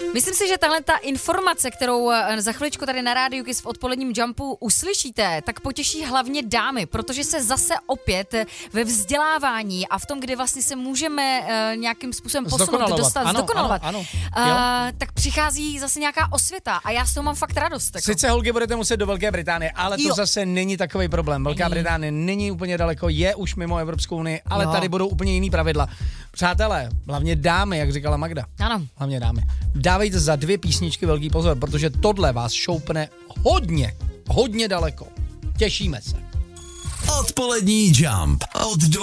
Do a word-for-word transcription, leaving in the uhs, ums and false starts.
Myslím si, že tahle ta informace, kterou za chviličku tady na Rádiu Kiss v odpoledním Jumpu uslyšíte, tak potěší hlavně dámy, protože se zase opět ve vzdělávání a v tom, kdy vlastně se můžeme uh, nějakým způsobem posunout, dostat, ano, zdokonalovat, ano, ano. Uh, tak přichází zase nějaká osvěta a já s toho mám fakt radost. Jako. Sice holky budete muset do Velké Británie, ale to jo. zase není takový problém. Velká není. Británie není úplně daleko, je už mimo Evropskou unii, ale jo. tady budou úplně jiný pravidla. Přátelé, hlavně dámy, jak říkala Magda. Ano. Hlavně dámy. Dávejte za dvě písničky velký pozor, protože tohle vás šoupne hodně, hodně daleko. Těšíme se. Odpolední Jump od